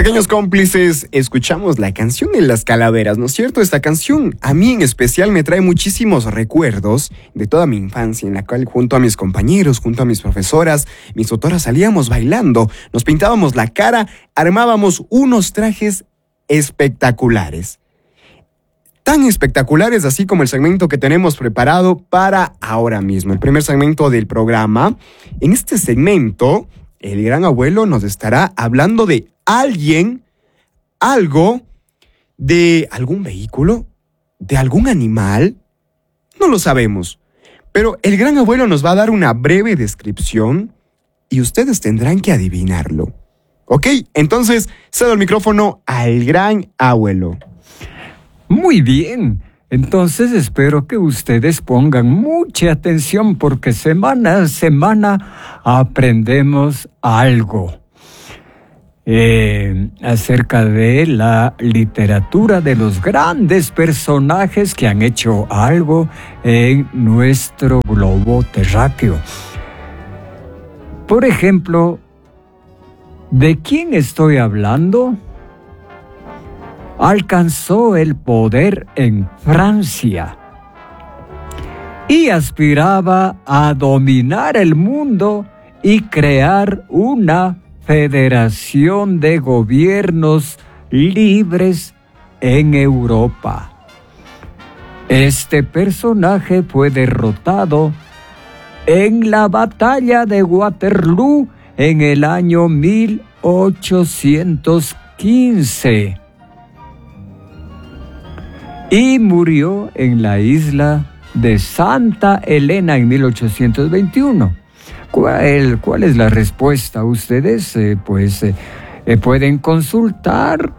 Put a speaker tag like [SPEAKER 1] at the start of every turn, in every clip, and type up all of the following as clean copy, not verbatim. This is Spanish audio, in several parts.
[SPEAKER 1] Pequeños cómplices, escuchamos la canción de las calaveras, ¿no es cierto? Esta canción a mí en especial me trae muchísimos recuerdos de toda mi infancia, en la cual junto a mis compañeros, junto a mis profesoras, mis tutoras salíamos bailando, nos pintábamos la cara, armábamos unos trajes espectaculares. Tan espectaculares así como el segmento que tenemos preparado para ahora mismo, el primer segmento del programa. En este segmento, el gran abuelo nos estará hablando de alguien, algo, de algún vehículo, de algún animal. No lo sabemos, pero el gran abuelo nos va a dar una breve descripción y ustedes tendrán que adivinarlo. ¿Ok? Entonces, cedo el micrófono al gran abuelo.
[SPEAKER 2] Muy bien, entonces espero que ustedes pongan mucha atención porque semana a semana aprendemos algo acerca de la literatura de los grandes personajes que han hecho algo en nuestro globo terráqueo. Por ejemplo, ¿de quién estoy hablando? Alcanzó el poder en Francia y aspiraba a dominar el mundo y crear una federación de gobiernos libres en Europa. Este personaje fue derrotado en la batalla de Waterloo en el año 1815 y murió en la isla de Santa Elena en 1821. ¿Cuál es la respuesta? Ustedes pueden consultar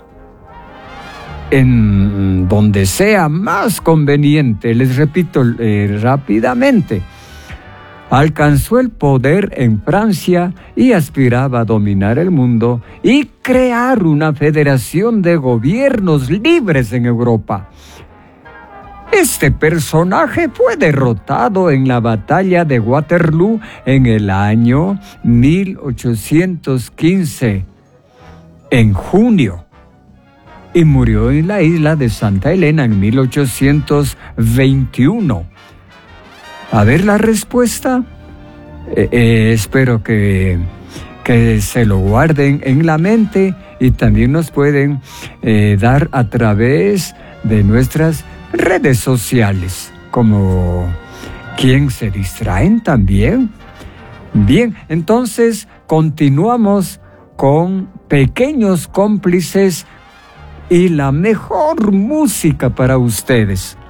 [SPEAKER 2] en donde sea más conveniente. Les repito rápidamente. Alcanzó el poder en Francia y aspiraba a dominar el mundo y crear una federación de gobiernos libres en Europa. Este personaje fue derrotado en la batalla de Waterloo en el año 1815, en junio, y murió en la isla de Santa Elena en 1821. A ver la respuesta. Espero que se lo guarden en la mente y también nos pueden dar a través de nuestras redes sociales, como ¿quién se distraen también? Bien, entonces continuamos con Pequeños Cómplices y la mejor música para ustedes.